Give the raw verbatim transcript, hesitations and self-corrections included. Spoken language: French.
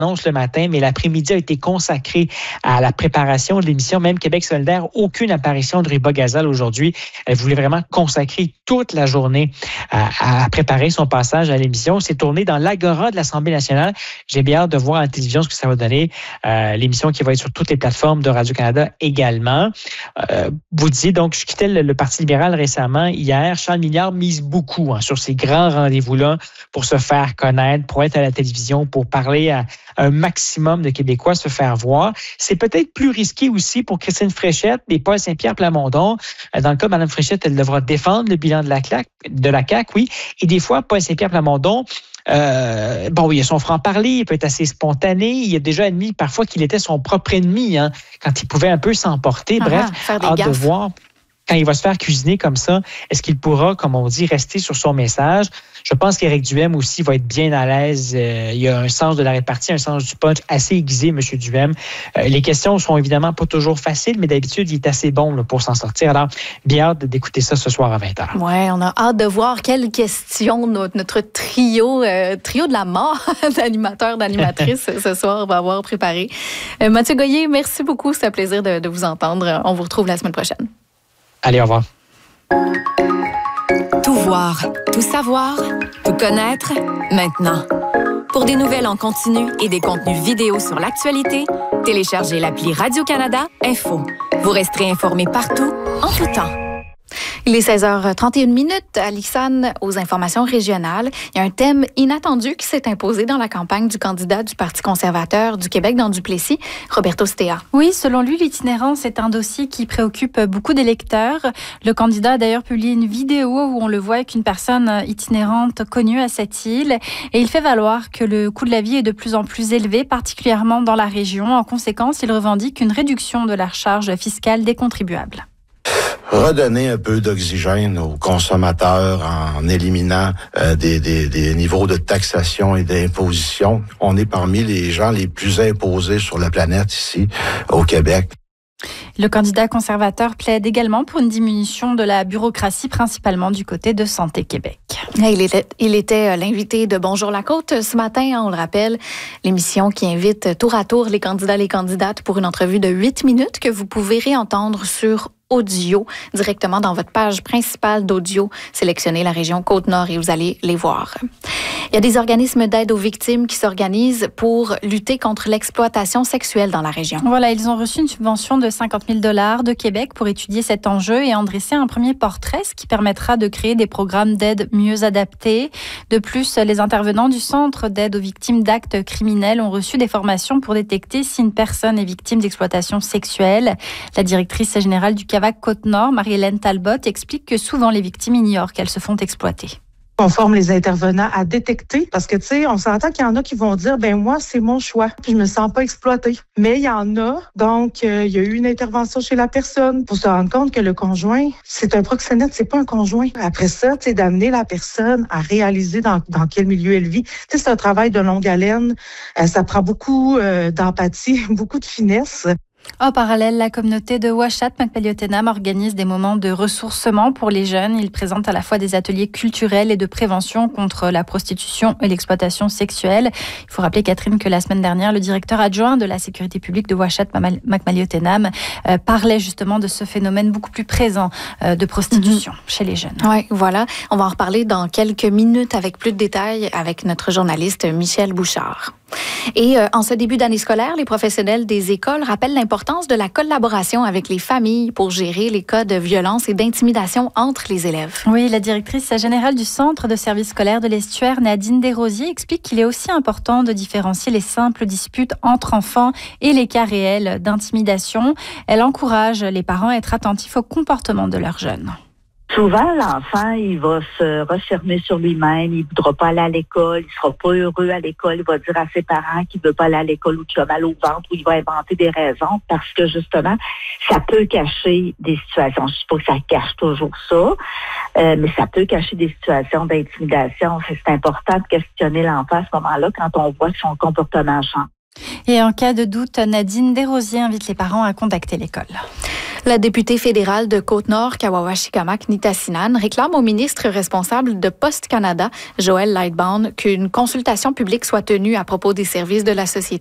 annonce le matin, mais l'après-midi a été consacré à la préparation de l'émission. Même Québec solidaire, aucune apparition de Riba Gazal aujourd'hui. Elle voulait vraiment consacrer toute la journée à, à préparer son passage à l'émission. C'est tourné dans l'Agora de l'Assemblée nationale. J'ai bien hâte de voir à la télévision ce que ça va donner. Euh, l'émission qui va être sur toutes les plateformes de Radio-Canada également. Euh, vous disiez, donc, je quittais le, le Parti libéral récemment. Hier, Charles Milliard mise beaucoup hein, sur ces grands rendez-vous-là pour se faire connaître, pour être à la télévision, pour parler à un maximum de Québécois, se faire voir. C'est peut-être plus risqué aussi pour Christine Fréchette et Paul Saint-Pierre Plamondon. Dans le cas de Mme Fréchette, elle devra défendre le bilan de la C A Q, de la C A Q, oui. Et des fois, Paul Saint-Pierre Plamondon, euh, bon, il a son franc-parler, il peut être assez spontané. Il a déjà admis parfois qu'il était son propre ennemi, hein, quand il pouvait un peu s'emporter. Ah, Bref, hâte gaffes. de voir. Quand il va se faire cuisiner comme ça, est-ce qu'il pourra, comme on dit, rester sur son message? Je pense qu'Éric Duhem aussi va être bien à l'aise. Euh, il y a un sens de la répartie, un sens du punch assez aiguisé, M. Duhem. Euh, les questions sont évidemment pas toujours faciles, mais d'habitude, il est assez bon là, pour s'en sortir. Alors, bien hâte d'écouter ça ce soir à vingt heures. Oui, on a hâte de voir quelles questions notre, notre trio, euh, trio de la mort d'animateurs, d'animatrices ce soir va avoir préparé. Euh, Mathieu Goyer, merci beaucoup. C'est un plaisir de, de vous entendre. On vous retrouve la semaine prochaine. Allez, au revoir. Tout voir, tout savoir, tout connaître, maintenant. Pour des nouvelles en continu et des contenus vidéo sur l'actualité, téléchargez l'appli Radio-Canada Info. Vous resterez informés partout, en tout temps. Il est seize heures trente et une minutes à Lixane aux informations régionales. Il y a un thème inattendu qui s'est imposé dans la campagne du candidat du Parti conservateur du Québec dans Duplessis, Roberto Stea. Oui, selon lui, l'itinérance est un dossier qui préoccupe beaucoup d'électeurs. Le candidat a d'ailleurs publié une vidéo où on le voit avec une personne itinérante connue à cette île. Et il fait valoir que le coût de la vie est de plus en plus élevé, particulièrement dans la région. En conséquence, il revendique une réduction de la charge fiscale des contribuables. Redonner un peu d'oxygène aux consommateurs en éliminant euh, des, des, des niveaux de taxation et d'imposition. On est parmi les gens les plus imposés sur la planète ici, au Québec. Le candidat conservateur plaide également pour une diminution de la bureaucratie, principalement du côté de Santé Québec. Il était, il était l'invité de Bonjour la Côte ce matin, on le rappelle, l'émission qui invite tour à tour les candidats et les candidates pour une entrevue de huit minutes que vous pouvez réentendre sur audio, directement dans votre page principale d'audio. Sélectionnez la région Côte-Nord et vous allez les voir. Il y a des organismes d'aide aux victimes qui s'organisent pour lutter contre l'exploitation sexuelle dans la région. Voilà, ils ont reçu une subvention de cinquante mille dollars de Québec pour étudier cet enjeu et en dresser un premier portrait, ce qui permettra de créer des programmes d'aide mieux adaptés. De plus, les intervenants du Centre d'aide aux victimes d'actes criminels ont reçu des formations pour détecter si une personne est victime d'exploitation sexuelle. La directrice générale du C A V A C Côte-Nord, Marie-Hélène Talbot, explique que souvent les victimes ignorent qu'elles se font exploiter. On forme les intervenants à détecter parce que, tu sais, on s'entend qu'il y en a qui vont dire, ben moi, c'est mon choix, puis je me sens pas exploitée. Mais il y en a, donc, euh, il y a eu une intervention chez la personne pour se rendre compte que le conjoint, c'est un proxénète, c'est pas un conjoint. Après ça, tu sais, d'amener la personne à réaliser dans, dans quel milieu elle vit. Tu sais, c'est un travail de longue haleine. Euh, ça prend beaucoup euh, d'empathie, beaucoup de finesse. En parallèle, la communauté de Ouachat Macpaliotenam organise des moments de ressourcement pour les jeunes. Ils présentent à la fois des ateliers culturels et de prévention contre la prostitution et l'exploitation sexuelle. Il faut rappeler, Catherine, que la semaine dernière, le directeur adjoint de la sécurité publique de Ouachat Macpaliotenam euh, parlait justement de ce phénomène beaucoup plus présent euh, de prostitution mm-hmm. chez les jeunes. Oui, voilà. On va en reparler dans quelques minutes avec plus de détails avec notre journaliste Michel Bouchard. Et euh, en ce début d'année scolaire, les professionnels des écoles rappellent l'importance de la collaboration avec les familles pour gérer les cas de violence et d'intimidation entre les élèves. Oui, la directrice générale du Centre de services scolaires de l'Estuaire, Nadine Desrosiers, explique qu'il est aussi important de différencier les simples disputes entre enfants et les cas réels d'intimidation. Elle encourage les parents à être attentifs au comportement de leurs jeunes. Souvent, l'enfant, il va se refermer sur lui-même, il ne voudra pas aller à l'école, il ne sera pas heureux à l'école, il va dire à ses parents qu'il ne veut pas aller à l'école ou qu'il a mal au ventre ou il va inventer des raisons parce que justement, ça peut cacher des situations. Je ne sais pas que ça cache toujours ça, euh, mais ça peut cacher des situations d'intimidation. C'est important de questionner l'enfant à ce moment-là quand on voit que son comportement change. Et en cas de doute, Nadine Desrosiers invite les parents à contacter l'école. La députée fédérale de Côte-Nord, Kawawachikamach, Nita Sinan, réclame au ministre responsable de Post Canada, Joël Lightbound, qu'une consultation publique soit tenue à propos des services de la société